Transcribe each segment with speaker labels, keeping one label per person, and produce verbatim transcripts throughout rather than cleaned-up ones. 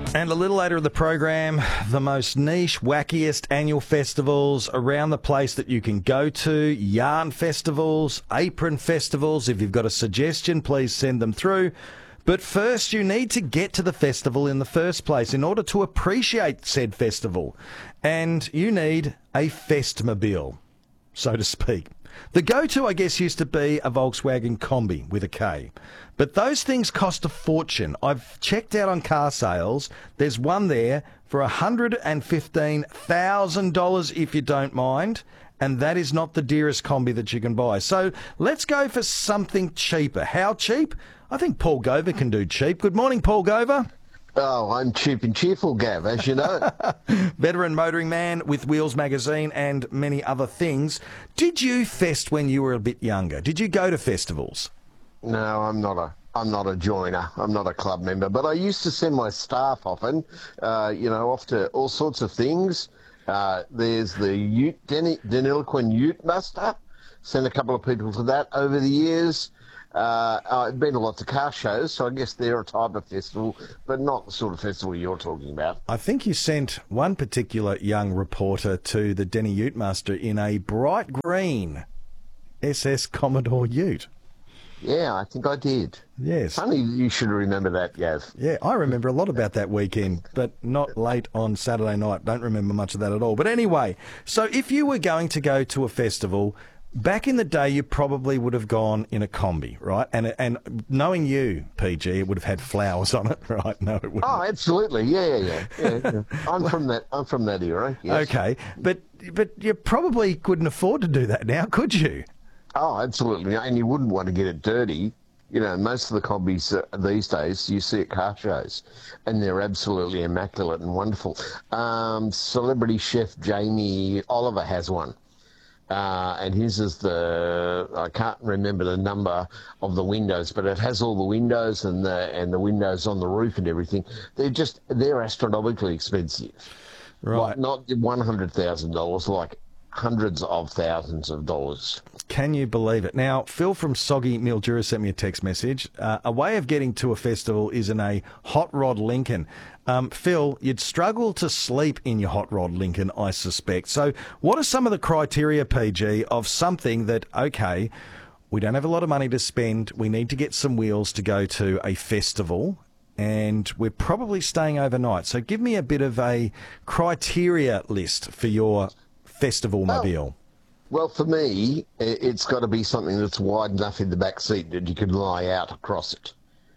Speaker 1: And a little later in the program, the most niche, wackiest annual festivals around the place that you can go to, yarn festivals, apron festivals. If you've got a suggestion, please send them through. But first, you need to get to the festival in the first place in order to appreciate said festival. And you need a Festmobile, so to speak. The go-to, I guess, used to be a Volkswagen Combi with a K. But those things cost a fortune. I've checked out on car sales. There's one there for one hundred fifteen thousand dollars, if you don't mind. And that is not the dearest Combi that you can buy. So let's go for something cheaper. How cheap? I think Paul Gover can do cheap. Good morning, Paul Gover.
Speaker 2: Oh, I'm cheap and cheerful, Gav, as you know.
Speaker 1: Veteran motoring man with Wheels magazine and many other things. Did you fest when you were a bit younger? Did you go to festivals?
Speaker 2: No, I'm not a I'm not a joiner. I'm not a club member. But I used to send my staff often, uh, you know, off to all sorts of things. Uh, there's the Ute, Den- Deniliquin Ute Muster. Sent a couple of people to that over the years. Uh, I've been to lots of car shows, so I guess they're a type of festival, but not the sort of festival you're talking about.
Speaker 1: I think you sent one particular young reporter to the Denny Ute Muster in a bright green S S Commodore Ute.
Speaker 2: Yeah, I think I did.
Speaker 1: Yes.
Speaker 2: Funny you should remember that, Gav.
Speaker 1: Yeah, I remember a lot about that weekend, but not late on Saturday night. Don't remember much of that at all. But anyway, so if you were going to go to a festival, back in the day, you probably would have gone in a Combi, right? And and knowing you, P G, it would have had flowers on it, right? No, it wouldn't.
Speaker 2: Oh, absolutely. Yeah, yeah, yeah. yeah, yeah. I'm from that. I'm from that era. Yes.
Speaker 1: Okay, but but you probably couldn't afford to do that now, could you?
Speaker 2: Oh, absolutely. And you wouldn't want to get it dirty. You know, most of the Combis uh, these days you see at car shows, and they're absolutely immaculate and wonderful. Um, celebrity chef Jamie Oliver has one. Uh, and his is the, I can't remember the number of the windows, but it has all the windows and the and the windows on the roof and everything. They're just, they're astronomically expensive.
Speaker 1: Right.
Speaker 2: Like not one hundred thousand dollars, like hundreds of thousands of dollars.
Speaker 1: Can you believe it? Now, Phil from Soggy Mildura sent me a text message. Uh, a way of getting to a festival is in a hot rod Lincoln. Um, Phil, you'd struggle to sleep in your hot rod Lincoln, I suspect. So what are some of the criteria, P G, of something that, okay, we don't have a lot of money to spend, we need to get some wheels to go to a festival, and we're probably staying overnight. So give me a bit of a criteria list for your festival mobile.
Speaker 2: Well, for me, it's got to be something that's wide enough in the back seat that you can lie out across it.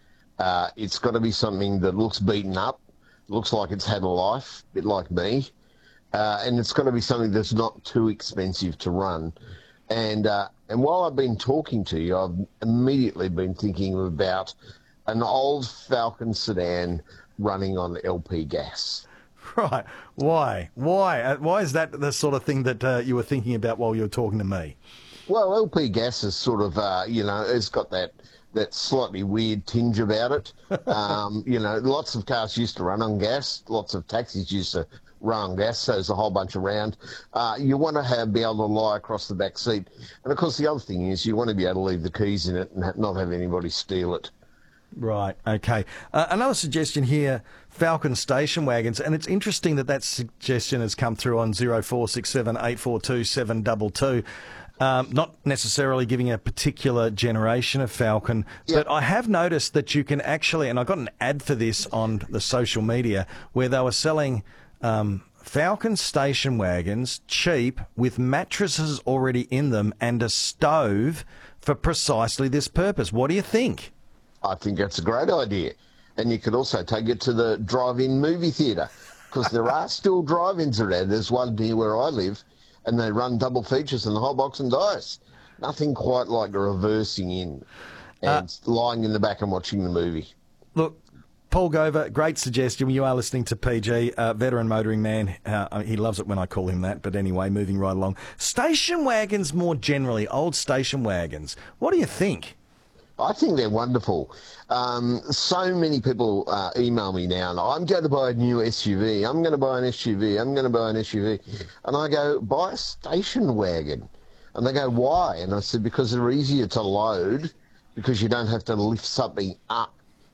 Speaker 2: Uh, it's got to be something that looks beaten up, looks like it's had a life, a bit like me, uh, and it's got to be something that's not too expensive to run. And uh, and while I've been talking to you, I've immediately been thinking about an old Falcon sedan running on L P gas.
Speaker 1: Right. Why? Why? Uh, why is that the sort of thing that uh, you were thinking about while you were talking to me?
Speaker 2: Well, L P gas is sort of, uh, you know, it's got that, that slightly weird tinge about it. Um, you know, lots of cars used to run on gas. Lots of taxis used to run on gas, so there's a whole bunch around. Uh, you want to have, be able to lie across the back seat. And, of course, the other thing is you want to be able to leave the keys in it and not have anybody steal it.
Speaker 1: Right, okay. Uh, another suggestion here, Falcon station wagons, and it's interesting that that suggestion has come through on zero four six seven eight four two seven two two. Um, not necessarily giving a particular generation of Falcon, yep. But I have noticed that you can actually, and I got an ad for this on the social media, where they were selling um, Falcon station wagons cheap with mattresses already in them and a stove for precisely this purpose. What do you think?
Speaker 2: I think that's a great idea. And you could also take it to the drive-in movie theatre, because there are still drive-ins around. There's one near where I live, and they run double features in the whole box and dice. Nothing quite like reversing in and uh, lying in the back and watching the movie.
Speaker 1: Look, Paul Gover, great suggestion. You are listening to P G, uh, veteran motoring man. Uh, he loves it when I call him that. But anyway, moving right along. Station wagons more generally, old station wagons. What do you think?
Speaker 2: I think they're wonderful. Um, so many people uh, email me now, and I'm going to buy a new S U V. I'm going to buy an S U V. I'm going to buy an S U V. And I go, buy a station wagon. And they go, why? And I said, because they're easier to load, because you don't have to lift something up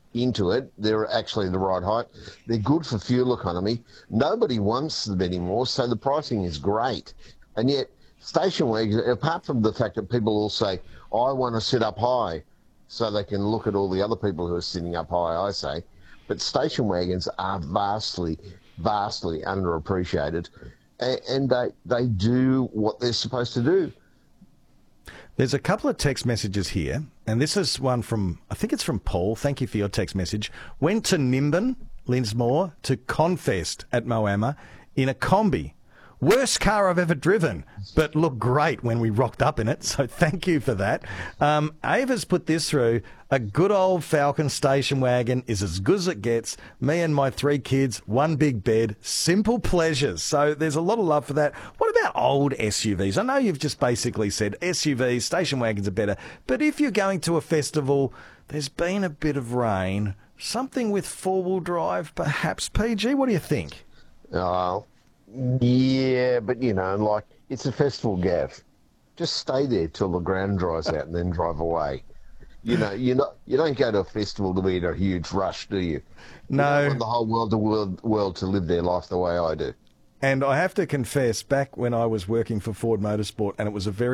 Speaker 2: into it. They're actually the right height. They're good for fuel economy. Nobody wants them anymore, so the pricing is great. And yet, station wagons, apart from the fact that people will say, I want to sit up high, so they can look at all the other people who are sitting up high, I say, but station wagons are vastly, vastly underappreciated, and, and they, they do what they're supposed to do.
Speaker 1: There's a couple of text messages here, and this is one from, I think it's from Paul. Thank you for your text message. Went to Nimbin, Linsmore, to Confest at Moama in a Combi. Worst car I've ever driven, but looked great when we rocked up in it, so thank you for that. Um, Ava's put this through. A good old Falcon station wagon is as good as it gets. Me and my three kids, one big bed, simple pleasures. So there's a lot of love for that. What about old S U Vs? I know you've just basically said S U Vs, station wagons are better, but if you're going to a festival, there's been a bit of rain, something with four-wheel drive, perhaps. P G, what do you think?
Speaker 2: Oh, yeah, but you know, like, it's a festival, Gav. Just stay there till the ground dries out and then drive away. You know, you not you don't go to a festival to be in a huge rush, do you?
Speaker 1: No.
Speaker 2: You don't want the whole world, the world, world to live their life the way I do.
Speaker 1: And I have to confess, back when I was working for Ford Motorsport, and it was a very